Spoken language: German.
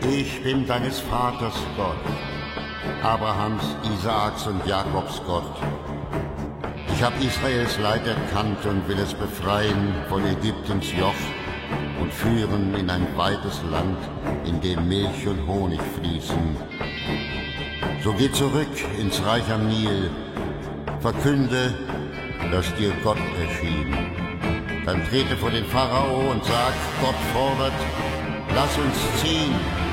Ich bin deines Vaters Gott, Abrahams, Isaaks und Jakobs Gott. Ich habe Israels Leid erkannt und will es befreien von Ägyptens Joch und führen in ein weites Land, in dem Milch und Honig fließen. So geh zurück ins Reich am Nil, verkünde, dass dir Gott erschien. Dann trete vor den Pharao und sag, Gott fordert, lass uns ziehen.